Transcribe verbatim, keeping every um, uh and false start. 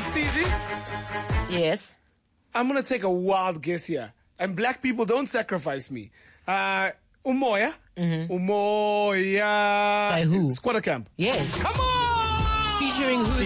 Msizi, Yes. I'm going to take a wild guess here. And black people don't sacrifice me. Uh, Umoya. Mm-hmm. Umoya. By who? Squatter Camp. Yes. Come on! Featuring who?